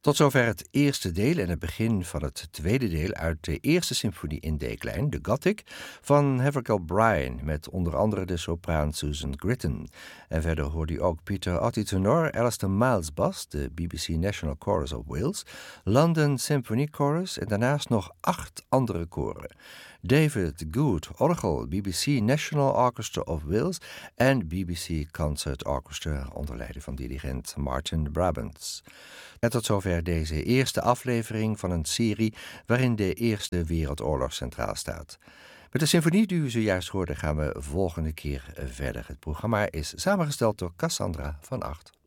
Tot zover het eerste deel en het begin van het tweede deel uit de eerste symfonie in D-klein, de Gothic, van Havergal Brian, met onder andere de sopraan Susan Gritton. En verder hoorde u ook Peter Otti tenor, Alistair Miles bas, de BBC National Chorus of Wales, London Symphony Chorus en daarnaast nog 8 andere koren. David Good orgel, BBC National Orchestra of Wales en BBC Concert Orchestra onder leiding van dirigent Martin Brabants. En tot zover deze eerste aflevering van een serie waarin de Eerste Wereldoorlog centraal staat. Met de symfonie die u zojuist hoorde gaan we volgende keer verder. Het programma is samengesteld door Cassandra van Acht.